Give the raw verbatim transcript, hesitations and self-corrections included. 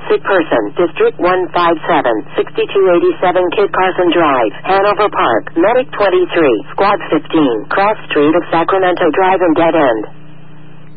Sick person. District one five seven, sixty-two eighty-seven Kit Carson Drive, Hanover Park. Medic twenty-three. Squad fifteen. Cross Street of Sacramento Drive and Dead End.